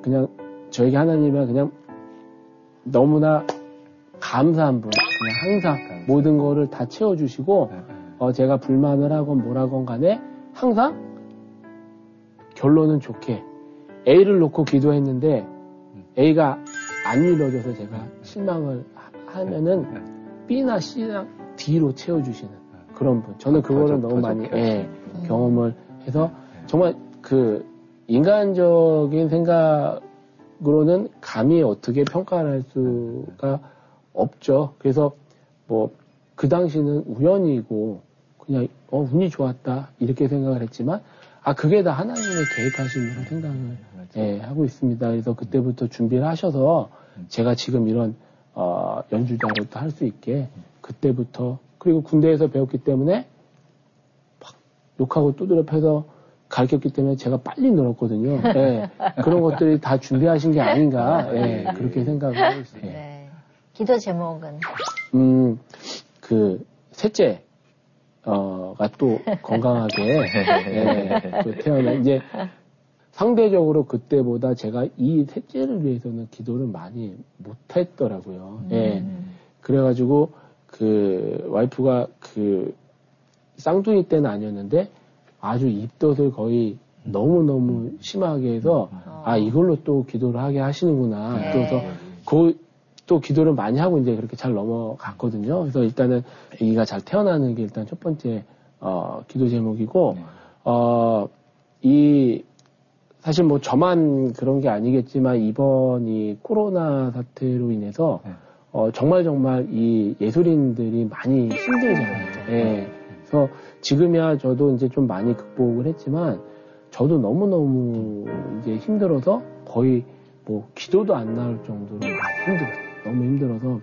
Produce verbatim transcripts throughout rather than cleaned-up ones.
그냥 저에게 하나님은 그냥 너무나 감사한 분, 그냥 항상 감사합니다. 모든 거를 다 채워주시고 네. 어, 제가 불만을 하건 뭐라건 간에 항상 결론은 좋게 A를 놓고 기도했는데 A가 안 이루어져서 제가 실망을 하면은 B나 C나 D로 채워주시는 그런 분. 저는 그거를 너무 많이 예, 경험을 해서 정말 그 인간적인 생각으로는 감히 어떻게 평가를 할 수가 없죠. 그래서 뭐 그 당시는 우연이고 그냥 어 운이 좋았다 이렇게 생각을 했지만 아 그게 다 하나님의 계획하심으로 생각을 예, 하고 있습니다. 그래서 그때부터 준비를 하셔서 제가 지금 이런 어, 연주자로 할 수 있게 그때부터 그리고 군대에서 배웠기 때문에 막 욕하고 두드려 패서 가르쳤기 때문에 제가 빨리 늘었거든요. 예, 그런 것들이 다 준비하신 게 아닌가 예, 그렇게 생각을 하고 있어요. 네. 기도 제목은? 음, 그 셋째 어가 또 건강하게 예, 또 태어나 이제 상대적으로 그때보다 제가 이 셋째를 위해서는 기도를 많이 못했더라고요. 음. 예. 그래가지고 그 와이프가 그 쌍둥이 때는 아니었는데 아주 입덧을 거의 너무너무 심하게 해서 어. 아 이걸로 또 기도를 하게 하시는구나. 네. 그래서 그 또 기도를 많이 하고 이제 그렇게 잘 넘어갔거든요. 그래서 일단은 아기가 잘 태어나는 게 일단 첫 번째 어 기도 제목이고 네. 어 이 사실 뭐 저만 그런 게 아니겠지만 이번 이 코로나 사태로 인해서 네. 어 정말 정말 이 예술인들이 많이 힘들잖아요. 예. 그래서 지금이야 저도 이제 좀 많이 극복을 했지만 저도 너무너무 이제 힘들어서 거의 뭐 기도도 안 나올 정도로 힘들었어요. 너무 힘들어서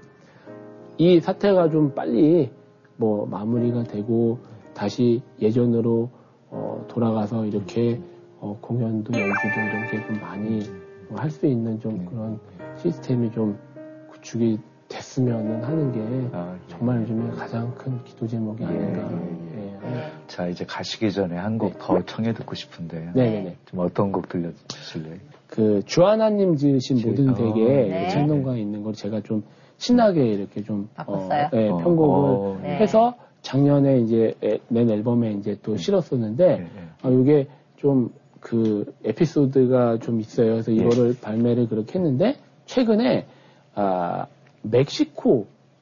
이 사태가 좀 빨리 뭐 마무리가 되고 다시 예전으로 어 돌아가서 이렇게 어 공연도 연주도 이런 게 좀 많이 뭐 할 수 있는 좀 그런 시스템이 좀 구축이 됐으면 하는 게 아, 예. 정말 요즘에 가장 큰 기도 제목이 아닌가. 예, 예. 예. 자, 이제 가시기 전에 한 곡 더 네. 청해 듣고 싶은데. 네네네. 좀 어떤 곡 들려주실래요? 그, 주하나님 지으신 모든 세계, 어, 네. 창동가에 있는 걸 제가 좀 신나게 이렇게 좀, 바꿨어요? 어, 네, 편곡을 어, 네. 해서 작년에 이제 낸 앨범에 이제 또 네. 실었었는데, 네. 아, 이게 좀 그 에피소드가 좀 있어요. 그래서 이거를 네. 발매를 그렇게 했는데, 최근에, 아, 멕시코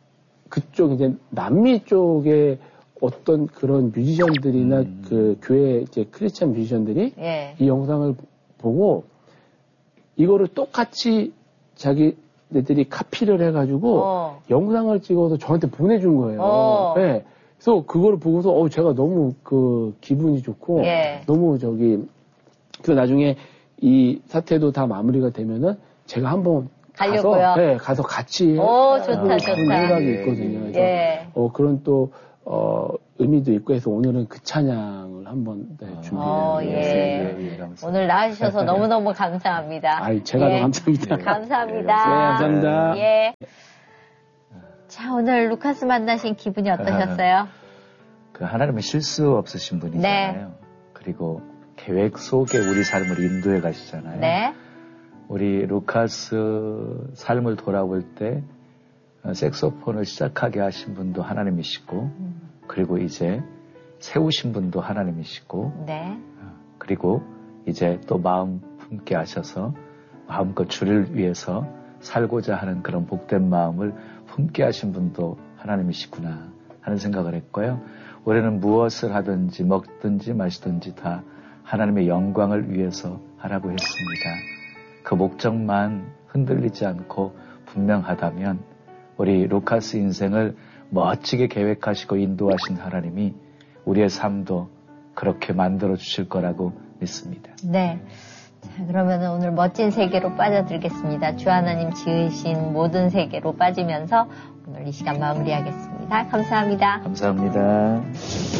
그쪽 이제 남미 쪽에 어떤 그런 뮤지션들이나 음. 그 교회 이제 크리스찬 뮤지션들이 예. 이 영상을 보고 이거를 똑같이 자기네들이 카피를 해가지고 어. 영상을 찍어서 저한테 보내준 거예요. 어. 네. 그래서 그거를 보고서 어 제가 너무 그 기분이 좋고 예. 너무 저기 그래서 나중에 이 사태도 다 마무리가 되면은 제가 한번 가려고요. 가서, 네, 가서 같이 오, 좋다, 그런 좋다. 생각이 있거든요. 그래서 예. 어, 그런 또 어, 의미도 있고 해서 오늘은 그 찬양을 한번 네, 준비를 어, 예. 했습니다. 예. 오늘 나와주셔서 너무너무 감사합니다. 아이, 제가 예. 더 감사합니다. 감사합니다. 네, 감사합니다. 예. 자, 오늘 루카스 만나신 기분이 어떠셨어요? 그 하나님은 실수 없으신 분이잖아요. 네. 그리고 계획 속에 우리 삶을 인도해 가시잖아요. 네. 우리 루카스 삶을 돌아볼 때 색소폰을 시작하게 하신 분도 하나님이시고 음. 그리고 이제 세우신 분도 하나님이시고 네. 그리고 이제 또 마음 품게 하셔서 마음껏 주를 위해서 살고자 하는 그런 복된 마음을 품게 하신 분도 하나님이시구나 하는 생각을 했고요. 올해는 무엇을 하든지 먹든지 마시든지 다 하나님의 영광을 위해서 하라고 했습니다. 그 목적만 흔들리지 않고 분명하다면 우리 루카스 인생을 멋지게 계획하시고 인도하신 하나님이 우리의 삶도 그렇게 만들어 주실 거라고 믿습니다. 네. 자, 그러면 오늘 멋진 세계로 빠져들겠습니다. 주 하나님 지으신 모든 세계로 빠지면서 오늘 이 시간 마무리하겠습니다. 감사합니다. 감사합니다.